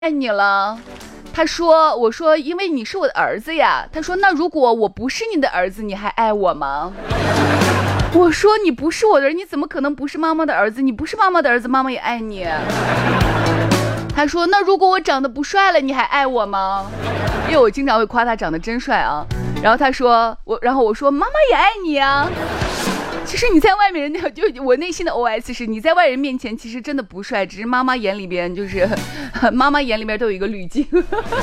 爱你了。他说，我说因为你是我的儿子呀。他说那如果我不是你的儿子，你还爱我吗？我说你不是我的人，你怎么可能不是妈妈的儿子？你不是妈妈的儿子，妈妈也爱你。他说那如果我长得不帅了，你还爱我吗？因为我经常会夸他长得真帅啊。然后他说然后我说妈妈也爱你啊。其实你在外面就我内心的 OS 是，你在外人面前其实真的不帅，只是妈妈眼里边就是妈妈眼里边都有一个滤镜。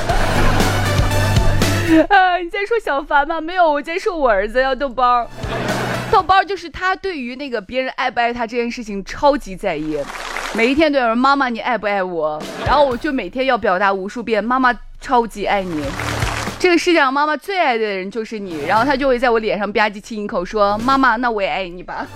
你在说小凡吗？没有，我在说我儿子要豆包。豆包就是他对于那个别人爱不爱他这件事情超级在意，每一天都有人妈妈你爱不爱我，然后我就每天要表达无数遍妈妈超级爱你，这个世界上妈妈最爱的人就是你，然后他就会在我脸上吧唧亲一口说妈妈那我也爱你吧。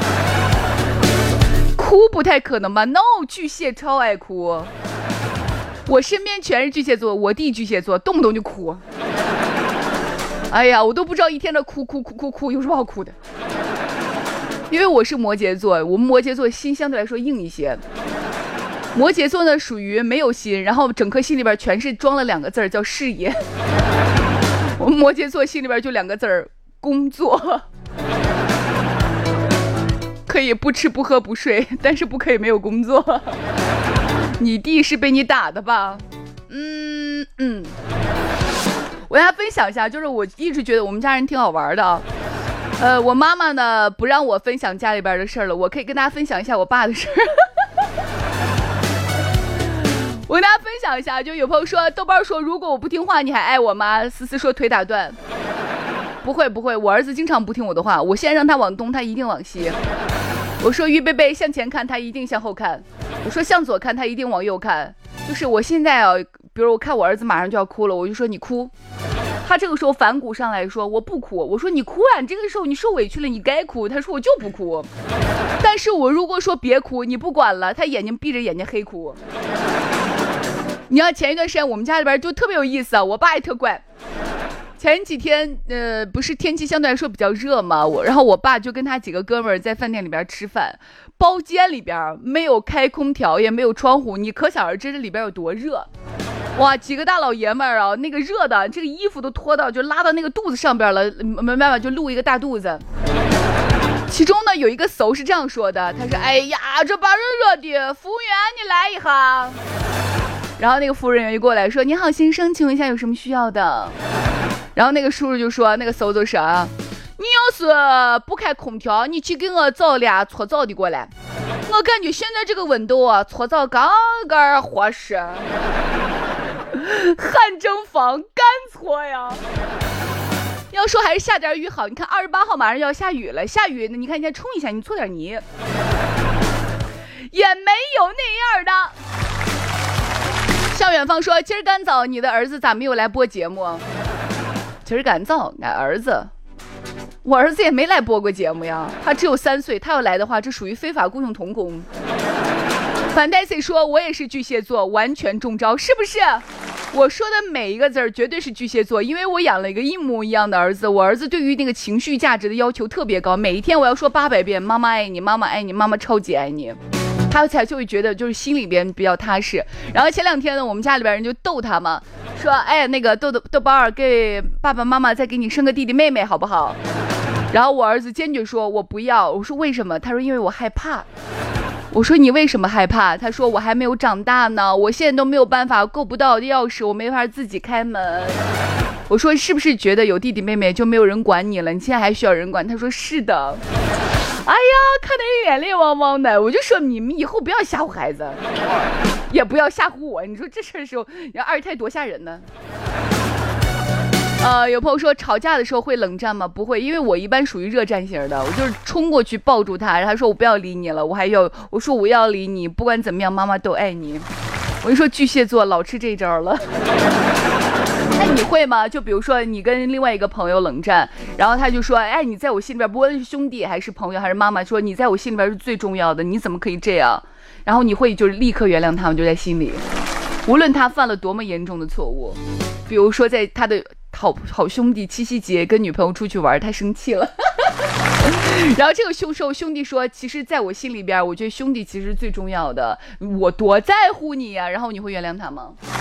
哭不太可能吧 No， 巨蟹超爱哭，我身边全是巨蟹座，我弟巨蟹座动不动就哭。哎呀，我都不知道一天的哭有什么好哭的。因为我是摩羯座，我们摩羯座心相对来说硬一些。摩羯座呢属于没有心，然后整颗心里边全是装了2个字叫事业。我们摩羯座心里边就2个字工作。可以不吃不喝不睡，但是不可以没有工作。你弟是被你打的吧？我跟大家分享一下，就是我一直觉得我们家人挺好玩的。我妈妈呢不让我分享家里边的事了，我可以跟大家分享一下我爸的事。我跟大家分享一下，就有朋友说，豆包说如果我不听话你还爱我吗？思思说腿打断。不会，我儿子经常不听我的话，我现在让他往东他一定往西，我说预备备向前看他一定向后看，我说向左看他一定往右看。就是我现在啊，比如我看我儿子马上就要哭了，我就说你哭，他这个时候反骨上来说我不哭，我说你哭啊，你这个时候你受委屈了你该哭，他说我就不哭。但是我如果说别哭你不管了，他眼睛闭着眼睛黑哭。你要前一段时间我们家里边就特别有意思啊，我爸也特怪。前几天不是天气相对来说比较热嘛，然后我爸就跟他几个哥们儿在饭店里边吃饭，包间里边没有开空调也没有窗户，你可想而知这里边有多热。哇，几个大老爷们儿啊，那个热的这个衣服都脱到就拉到那个肚子上边了，没办法就露一个大肚子。其中呢有一个叟是这样说的，他说哎呀这把人热的，服务员你来一下。然后那个服务人员就过来说你好先生，请问一下有什么需要的。然后那个叔叔就说，那个叟就说啊，你要是不开空调你去给我找俩搓澡的过来，我感觉现在这个温度啊搓澡刚刚合适。汗蒸房干搓呀。要说还是下点雨好，你看28号马上要下雨了，下雨你看你先冲一下，你搓点泥也没有那样的。向远方说今儿干早你的儿子咋没有来播节目？今儿干早俺儿子，我儿子也没来播过节目呀，他只有3岁，他要来的话这属于非法雇佣童工。反戴 C 说我也是巨蟹座，完全中招，是不是？我说的每一个字绝对是巨蟹座，因为我养了一个一模一样的儿子，我儿子对于那个情绪价值的要求特别高，每一天我要说800遍妈妈爱你，妈妈爱你，妈妈超级爱你，他才就会觉得就是心里边比较踏实。然后前2天呢，我们家里边人就逗他嘛，说哎那个豆包儿给爸爸妈妈再给你生个弟弟妹妹好不好？然后我儿子坚决说我不要，我说为什么？他说因为我害怕。我说你为什么害怕？他说我还没有长大呢，我现在都没有办法够不到钥匙，我没法自己开门。我说是不是觉得有弟弟妹妹就没有人管你了，你现在还需要人管？他说是的。哎呀，看得人眼泪汪汪的，我就说你们以后不要吓唬孩子，也不要吓唬我，你说这事的时候让二胎多吓人呢。有朋友说吵架的时候会冷战吗？不会，因为我一般属于热战型的，我就是冲过去抱住他，然后他说我不要理你了，我说我要理你，不管怎么样妈妈都爱你。我就说巨蟹座老吃这招了。哎，你会吗？就比如说你跟另外一个朋友冷战，然后他就说哎你在我心里边不论是兄弟还是朋友还是妈妈，说你在我心里边是最重要的，你怎么可以这样？然后你会就是立刻原谅他们，就在心里，无论他犯了多么严重的错误，比如说在他的好兄弟七夕节跟女朋友出去玩，太生气了。然后这个兄弟说，其实在我心里边，我觉得兄弟其实最重要的，我多在乎你呀。然后你会原谅他吗？